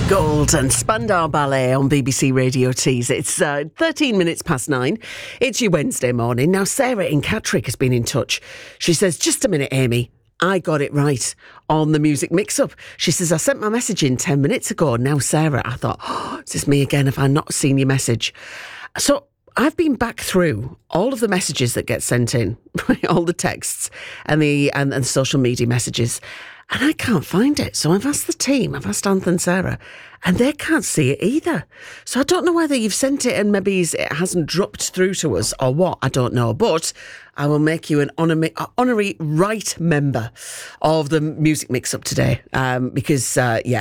Gold and Spandau Ballet on BBC Radio Tees. It's 13 minutes past 9. It's your Wednesday morning. Now, Sarah in Catterick has been in touch. She says, just a minute, Amy. I got it right on the music mix-up. She says, I sent my message in 10 minutes ago. Now, Sarah, I thought, is this me again? Have I not seen your message? So I've been back through all of the messages that get sent in, all the texts and the social media messages, and I can't find it. So I've asked the team, I've asked Anth and Sarah, and they can't see it either. So I don't know whether you've sent it and maybe it hasn't dropped through to us or what. I don't know. But I will make you an honorary right member of the music mix-up today because,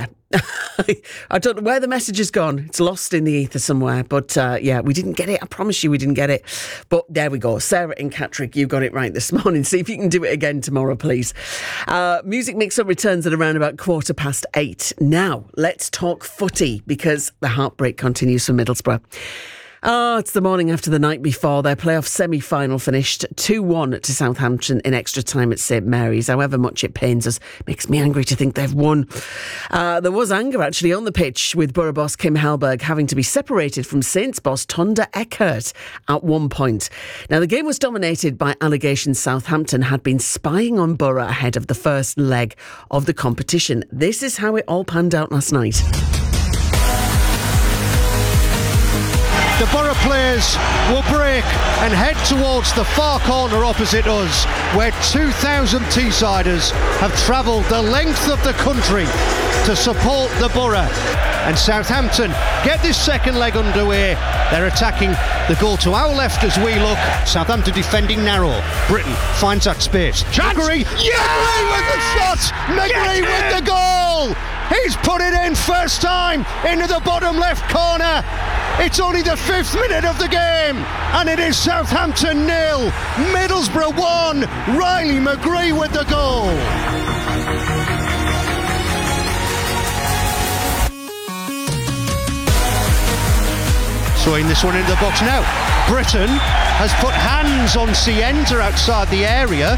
I don't know where the message has gone. It's lost in the ether somewhere. But, we didn't get it. I promise you we didn't get it. But there we go. Sarah in Catterick, you got it right this morning. See if you can do it again tomorrow, please. Music Mix-Up returns at around about 8:15. Now, let's talk footy because the heartbreak continues for Middlesbrough. It's the morning after the night before. Their playoff semi-final finished 2-1 to Southampton in extra time at St Mary's. However much it pains us, makes me angry to think they've won. There was anger actually on the pitch with Borough boss Kim Hellberg having to be separated from Saints boss Tonda Eckert at one point. Now the game was dominated by allegations Southampton had been spying on Borough ahead of the first leg of the competition. This is how it all panned out last night. The Borough players will break and head towards the far corner opposite us, where 2,000 Teessiders have travelled the length of the country to support the Borough. And Southampton get this second leg underway. They're attacking the goal to our left as we look. Southampton defending narrow. Britton finds that space. McGree! Yeah! McGree with the shot! McGree with the goal! He's put it in first time into the bottom left corner. It's only the 5th minute of the game, and it is Southampton 0, Middlesbrough 1. Riley McGree with the goal. Throwing this one into the box now. Britton has put hands on Sienta outside the area.